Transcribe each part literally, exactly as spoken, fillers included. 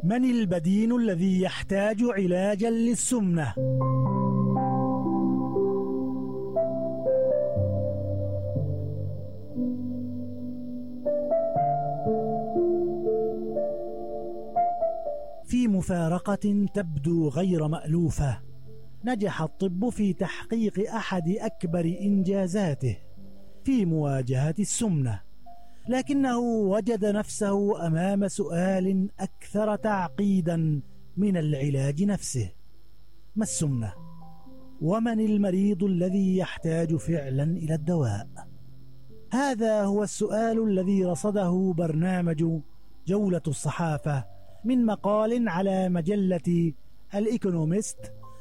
من البدين الذي يحتاج علاجا للسمنة؟ في مفارقة تبدو غير مألوفة، نجح الطب في تحقيق أحد أكبر إنجازاته في مواجهة السمنة، لكنه وجد نفسه أمام سؤال أكثر تعقيدا من العلاج نفسه: ما السمنة؟ ومن المريض الذي يحتاج فعلا إلى الدواء؟ هذا هو السؤال الذي رصده برنامج جولة الصحافة من مقال على مجلة الإيكونومست،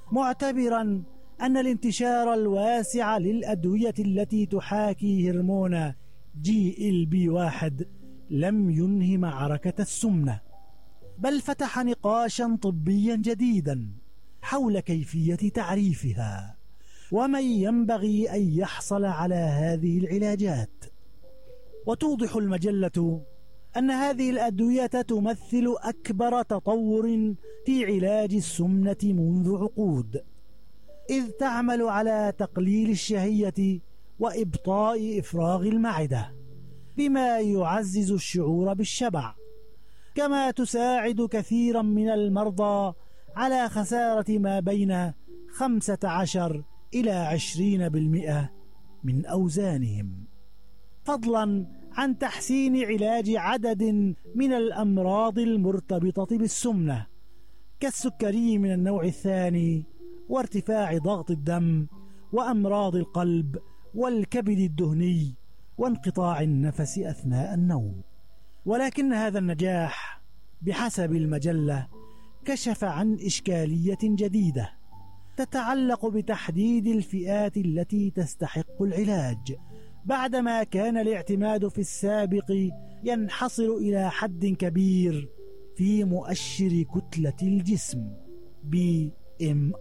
معتبرا أن الانتشار الواسع للأدوية التي تحاكي هرمون جي إل بي واحد لم ينهي معركة السمنة، بل فتح نقاشا طبيا جديدا حول كيفية تعريفها ومن ينبغي أن يحصل على هذه العلاجات. وتوضح المجلة أن هذه الأدوية تمثل أكبر تطور في علاج السمنة منذ عقود، إذ تعمل على تقليل الشهية وإبطاء إفراغ المعدة بما يعزز الشعور بالشبع، كما تساعد كثيرا من المرضى على خسارة ما بين خمسة عشر إلى عشرين بالمئة من أوزانهم، فضلا عن تحسين علاج عدد من الأمراض المرتبطة بالسمنة كالسكري من النوع الثاني وارتفاع ضغط الدم وأمراض القلب والكبد الدهني وانقطاع النفس أثناء النوم. ولكن هذا النجاح بحسب المجلة كشف عن إشكالية جديدة تتعلق بتحديد الفئات التي تستحق العلاج، بعدما كان الاعتماد في السابق ينحصر إلى حد كبير في مؤشر كتلة الجسم بي إم